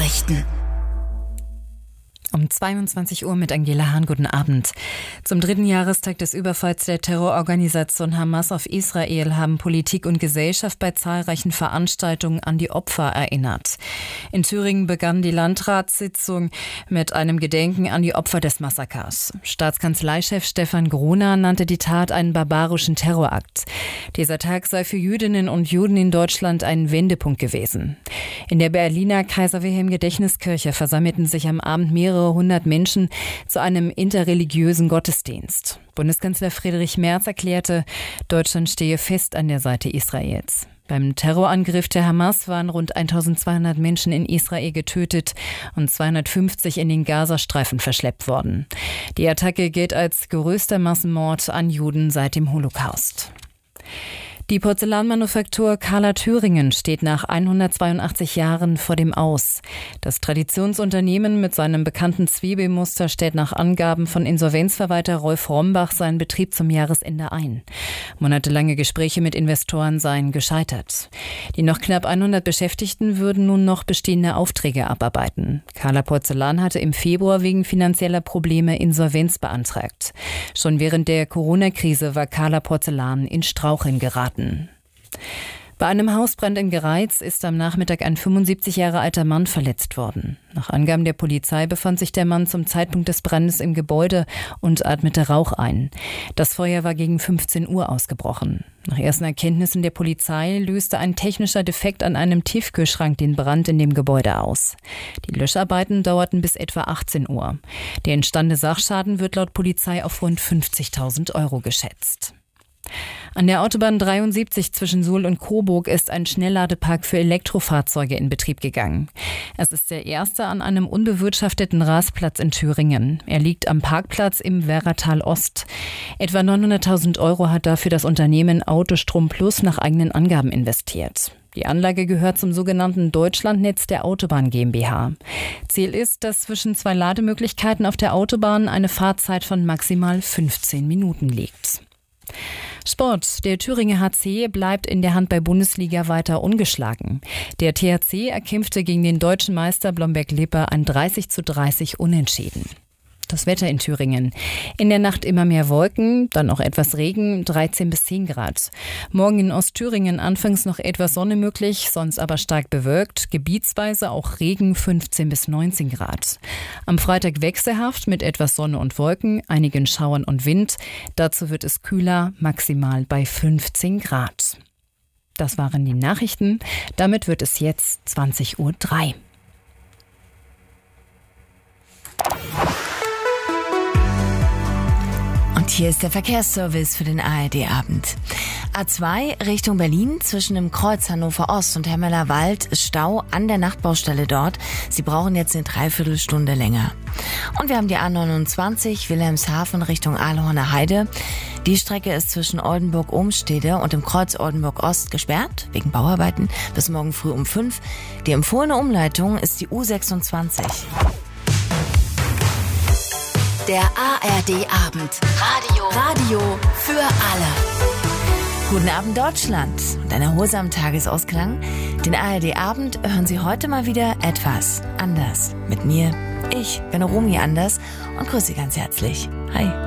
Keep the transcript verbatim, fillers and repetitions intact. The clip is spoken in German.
Nachrichten. Um zweiundzwanzig Uhr mit Angela Hahn, guten Abend. Zum dritten Jahrestag des Überfalls der Terrororganisation Hamas auf Israel haben Politik und Gesellschaft bei zahlreichen Veranstaltungen an die Opfer erinnert. In Thüringen begann die Landratssitzung mit einem Gedenken an die Opfer des Massakers. Staatskanzleichef Stefan Gruner nannte die Tat einen barbarischen Terrorakt. Dieser Tag sei für Jüdinnen und Juden in Deutschland ein Wendepunkt gewesen. In der Berliner Kaiser-Wilhelm-Gedächtniskirche versammelten sich am Abend mehrere hundert Menschen zu einem interreligiösen Gottesdienst. Bundeskanzler Friedrich Merz erklärte, Deutschland stehe fest an der Seite Israels. Beim Terrorangriff der Hamas waren rund eintausendzweihundert Menschen in Israel getötet und zweihundertfünfzig in den Gazastreifen verschleppt worden. Die Attacke gilt als größter Massenmord an Juden seit dem Holocaust. Die Porzellanmanufaktur Carla Thüringen steht nach hundertzweiundachtzig Jahren vor dem Aus. Das Traditionsunternehmen mit seinem bekannten Zwiebelmuster stellt nach Angaben von Insolvenzverwalter Rolf Rombach seinen Betrieb zum Jahresende ein. Monatelange Gespräche mit Investoren seien gescheitert. Die noch knapp hundert Beschäftigten würden nun noch bestehende Aufträge abarbeiten. Carla Porzellan hatte im Februar wegen finanzieller Probleme Insolvenz beantragt. Schon während der Corona-Krise war Carla Porzellan in Straucheln geraten. Bei einem Hausbrand in Gereiz ist am Nachmittag ein fünfundsiebzig Jahre alter Mann verletzt worden. Nach Angaben der Polizei befand sich der Mann zum Zeitpunkt des Brandes im Gebäude und atmete Rauch ein. Das Feuer war gegen fünfzehn Uhr ausgebrochen. Nach ersten Erkenntnissen der Polizei löste ein technischer Defekt an einem Tiefkühlschrank den Brand in dem Gebäude aus. Die Löscharbeiten dauerten bis etwa achtzehn Uhr. Der entstandene Sachschaden wird laut Polizei auf rund fünfzigtausend Euro geschätzt. An der Autobahn dreiundsiebzig zwischen Suhl und Coburg ist ein Schnellladepark für Elektrofahrzeuge in Betrieb gegangen. Es ist der erste an einem unbewirtschafteten Rastplatz in Thüringen. Er liegt am Parkplatz im Werratal Ost. Etwa neunhunderttausend Euro hat dafür das Unternehmen Autostrom Plus nach eigenen Angaben investiert. Die Anlage gehört zum sogenannten Deutschlandnetz der Autobahn GmbH. Ziel ist, dass zwischen zwei Lademöglichkeiten auf der Autobahn eine Fahrzeit von maximal fünfzehn Minuten liegt. Sport. Der Thüringer H C bleibt in der Handball-Bundesliga weiter ungeschlagen. Der T H C erkämpfte gegen den deutschen Meister Blomberg-Lippe ein dreißig zu dreißig Unentschieden. Das Wetter in Thüringen. In der Nacht immer mehr Wolken, dann auch etwas Regen, dreizehn bis zehn Grad. Morgen in Ostthüringen anfangs noch etwas Sonne möglich, sonst aber stark bewölkt, gebietsweise auch Regen, fünfzehn bis neunzehn Grad. Am Freitag wechselhaft mit etwas Sonne und Wolken, einigen Schauern und Wind. Dazu wird es kühler, maximal bei fünfzehn Grad. Das waren die Nachrichten. Damit wird es jetzt zwanzig Uhr drei. Hier ist der Verkehrsservice für den A R D-Abend. A zwei Richtung Berlin zwischen dem Kreuz Hannover Ost und Hemmeler Wald ist Stau an der Nachtbaustelle dort. Sie brauchen jetzt eine Dreiviertelstunde länger. Und wir haben die A neunundzwanzig Wilhelmshaven Richtung Ahlhorner Heide. Die Strecke ist zwischen Oldenburg-Ohmstede und dem Kreuz Oldenburg Ost gesperrt, wegen Bauarbeiten, bis morgen früh um fünf. Die empfohlene Umleitung ist die U sechsundzwanzig. Der A R D-Abend. Radio. Radio für alle. Guten Abend Deutschland und ein erholsamen Tagesausklang. Den A R D-Abend hören Sie heute mal wieder etwas anders. Mit mir, ich bin Romy Anders und grüße Sie ganz herzlich. Hi.